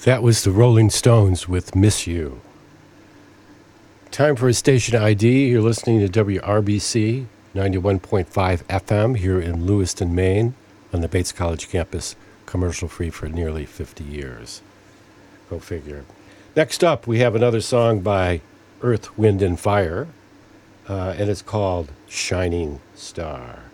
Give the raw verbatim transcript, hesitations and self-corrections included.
That was the Rolling Stones with Miss You. Time for a station I D. You're listening to W R B C ninety-one point five F M here in Lewiston, Maine, on the Bates College campus, commercial-free for nearly fifty years. Go figure. Next up, we have another song by Earth, Wind, and Fire, uh, and it's called Shining Star.